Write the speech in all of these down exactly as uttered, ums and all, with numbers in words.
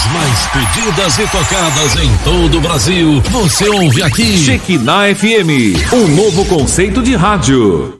mais pedidas e tocadas em todo o Brasil, você ouve aqui. Shekinah F M, um novo conceito de rádio.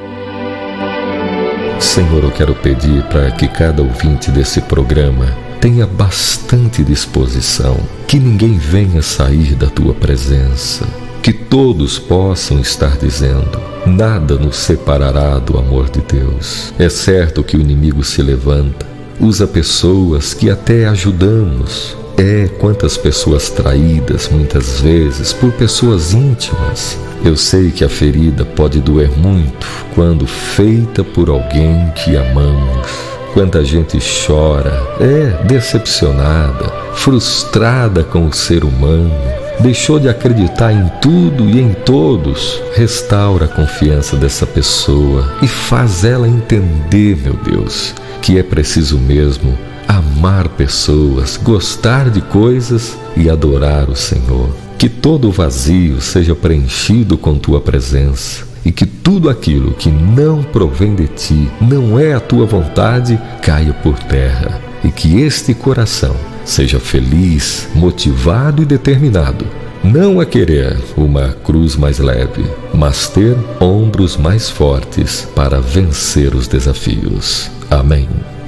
Senhor, eu quero pedir para que cada ouvinte desse programa tenha bastante disposição, que ninguém venha sair da tua presença, que todos possam estar dizendo: nada nos separará do amor de Deus. É certo que o inimigo se levanta, usa pessoas que até ajudamos. É, quantas pessoas traídas, muitas vezes, por pessoas íntimas. Eu sei que a ferida pode doer muito quando feita por alguém que amamos. Quanta gente chora, é decepcionada, frustrada com o ser humano, deixou de acreditar em tudo e em todos. Restaura a confiança dessa pessoa e faz ela entender, meu Deus, que é preciso mesmo amar pessoas, gostar de coisas e adorar o Senhor. Que todo o vazio seja preenchido com tua presença e que tudo aquilo que não provém de ti, não é a tua vontade, caia por terra. E que este coração seja feliz, motivado e determinado, não a querer uma cruz mais leve, mas ter ombros mais fortes para vencer os desafios. Amém.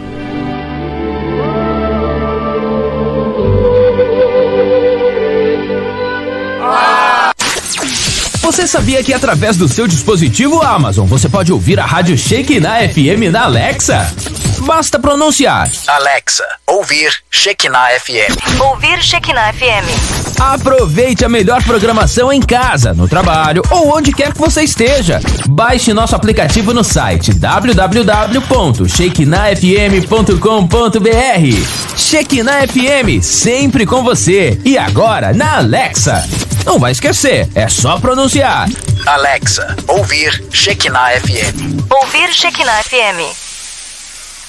Você sabia que através do seu dispositivo Amazon você pode ouvir a rádio Shekinah F M na Alexa? Basta pronunciar: Alexa, ouvir Shekinah F M. Ouvir Shekinah F M. Aproveite a melhor programação em casa, no trabalho ou onde quer que você esteja. Baixe nosso aplicativo no site w w w ponto shekinah f m ponto com ponto b r. Shekinah F M, sempre com você. E agora na Alexa. Não vai esquecer, é só pronunciar: Alexa, ouvir Shekinah F M. Ouvir Shekinah F M.